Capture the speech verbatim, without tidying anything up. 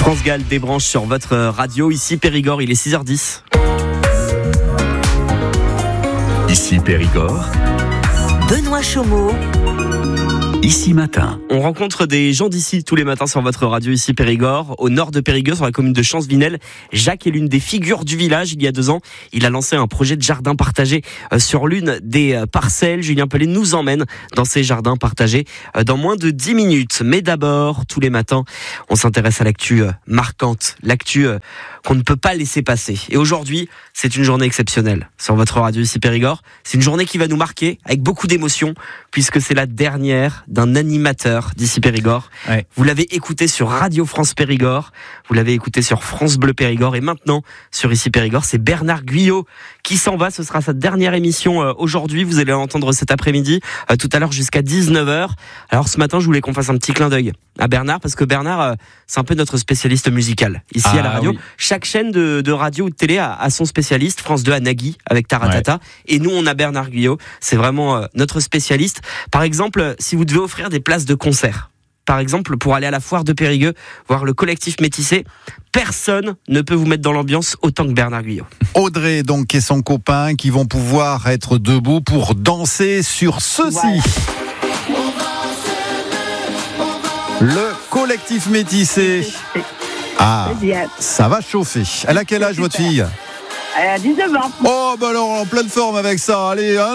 France Gall débranche sur votre radio. Ici Périgord, il est six heures dix. Ici Périgord, Benoît Chaumeau. Ici Matin. On rencontre des gens d'ici tous les matins sur votre radio Ici Périgord, au nord de Périgueux, sur la commune de Champsvinel. Jacques est l'une des figures du village. Il y a deux ans, il a lancé un projet de jardin partagé sur l'une des parcelles. Julien Pellet nous emmène dans ces jardins partagés dans moins de dix minutes. Mais d'abord, tous les matins, on s'intéresse à l'actu marquante, l'actu qu'on ne peut pas laisser passer. Et aujourd'hui, c'est une journée exceptionnelle sur votre radio Ici Périgord. C'est une journée qui va nous marquer avec beaucoup d'émotion, puisque c'est la dernière d'un animateur d'Ici Périgord. Ouais. Vous l'avez écouté sur Radio France Périgord, vous l'avez écouté sur France Bleu Périgord, et maintenant sur Ici Périgord, c'est Bernard Guyot qui s'en va. Ce sera sa dernière émission euh, aujourd'hui. Vous allez l'entendre cet après-midi, euh, tout à l'heure jusqu'à dix-neuf heures. Alors ce matin, je voulais qu'on fasse un petit clin d'œil à Bernard, parce que Bernard, euh, c'est un peu notre spécialiste musical ici ah, à la radio. Oui. Chaque chaîne de, de radio ou de télé a, a son spécialiste. France deux a Nagui avec Taratata, ouais. Et nous on a Bernard Guyot. C'est vraiment euh, notre spécialiste. Par exemple, si vous devez offrir des places de concert, par exemple pour aller à la foire de Périgueux voir le collectif Métissé, personne ne peut vous mettre dans l'ambiance autant que Bernard Guyot. Audrey donc et son copain qui vont pouvoir être debout pour danser sur ceci. Ouais. Le collectif Métissé. Ah, ça va chauffer. Elle a quel âge votre fille ? Elle a dix-neuf ans. Oh bah alors en pleine forme avec ça. Allez, hein.